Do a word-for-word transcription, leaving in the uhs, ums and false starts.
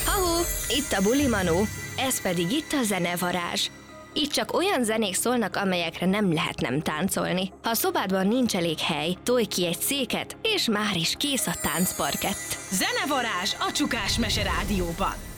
Ha-hó, itt a Buli Manó, ez pedig itt a Zenevarázs. Itt csak olyan zenék szólnak, amelyekre nem lehet nem táncolni. Ha a szobádban nincs elég hely, tolj ki egy széket, és már is kész a táncparkett. Zenevarázs a Csukás Mese Rádióban.